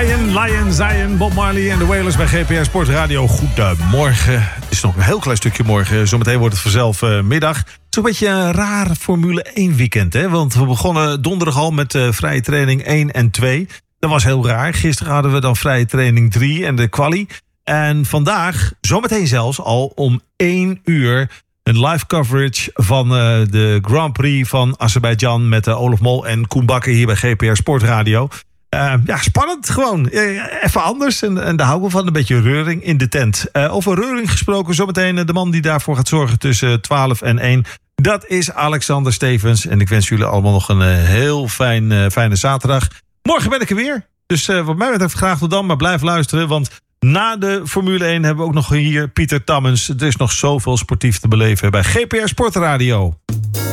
Zion, Bob Marley en de Wailers bij GPR Sport Radio. Goedemorgen. Het is nog een heel klein stukje morgen. Zometeen wordt het vanzelf middag. Het is een beetje een raar Formule 1 weekend, hè? Want we begonnen donderdag al met vrije training 1 en 2. Dat was heel raar. Gisteren hadden we dan vrije training 3 en de quali. En vandaag, zometeen zelfs al om 1 uur... een live coverage van de Grand Prix van Azerbeidzjan... met Olaf Mol en Koen Bakker hier bij GPR Sport Radio. Spannend gewoon. Even anders. En daar houden we van, een beetje reuring in de tent. Over reuring gesproken, zometeen de man die daarvoor gaat zorgen tussen 12 en 1. Dat is Alexander Stevens. En ik wens jullie allemaal nog een heel fijne zaterdag. Morgen ben ik er weer. Dus wat mij betreft graag tot dan, maar blijf luisteren. Want na de Formule 1 hebben we ook nog hier Pieter Tammens. Er is nog zoveel sportief te beleven bij GPR Sport Radio.